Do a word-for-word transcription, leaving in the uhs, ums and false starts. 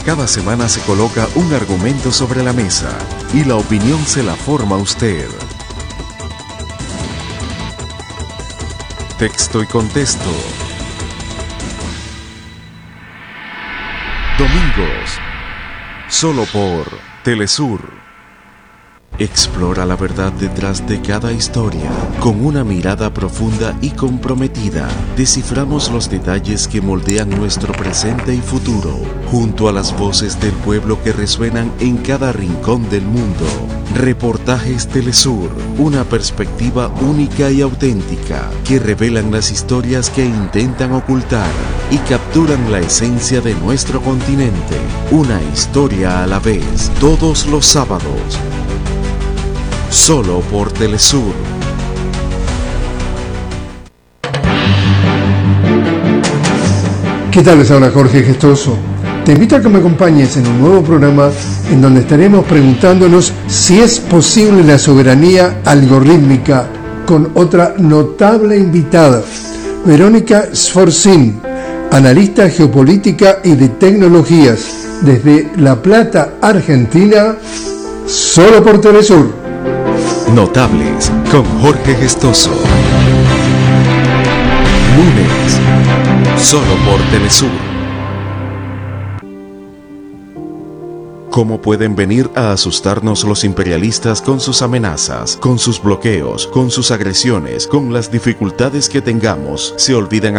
Cada semana se coloca un argumento sobre la mesa y la opinión se la forma usted. Texto y contexto. Domingos, solo por Telesur. Explora la verdad detrás de cada historia. Con una mirada profunda y comprometida, desciframos los detalles que moldean nuestro presente y futuro, junto a las voces del pueblo que resuenan en cada rincón del mundo. Reportajes Telesur, una perspectiva única y auténtica, que revelan las historias que intentan ocultar y capturan la esencia de nuestro continente. Una historia a la vez, todos los sábados. Solo por Telesur. ¿Qué tal? Les habla Jorge Gestoso. Te invito a que me acompañes en un nuevo programa en donde estaremos preguntándonos si es posible la soberanía algorítmica con otra notable invitada, Verónica Sforzin, analista geopolítica y de tecnologías desde La Plata, Argentina, solo por Telesur. Notables con Jorge Gestoso. Lunes, solo por Telesur. ¿Cómo pueden venir a asustarnos los imperialistas con sus amenazas, con sus bloqueos, con sus agresiones, con las dificultades que tengamos? Se olvidan